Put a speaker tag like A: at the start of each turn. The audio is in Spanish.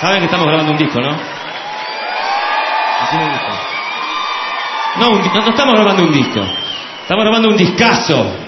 A: Saben que estamos grabando un disco, ¿no? No, no estamos grabando un disco. Estamos grabando un discazo.